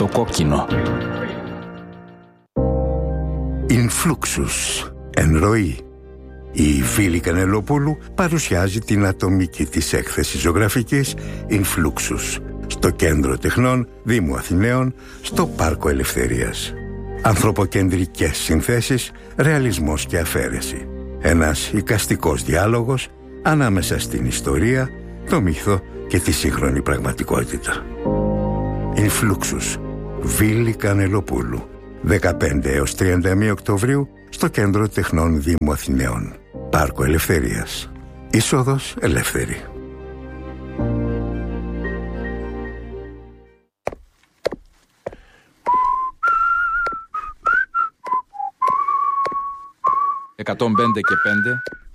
στο κόκκινο. Influxus, εν ροή. Η Φίλη Κανελοπούλου παρουσιάζει την ατομική της έκθεση ζωγραφικής Influxus στο Κέντρο Τεχνών Δήμου Αθηναίων, στο Πάρκο Ελευθερίας. Ανθρωποκεντρικές συνθέσεις, ρεαλισμός και αφαίρεση. Ένας εικαστικός διάλογος ανάμεσα στην ιστορία, το μύθο και τη σύγχρονη πραγματικότητα. Influxus, Φίλη Κανελοπούλου, 15 έως 31 Οκτωβρίου στο Κέντρο Τεχνών Δήμου Αθηναίων. Πάρκο Ελευθερίας. Είσοδος ελεύθερη. «105 και 5»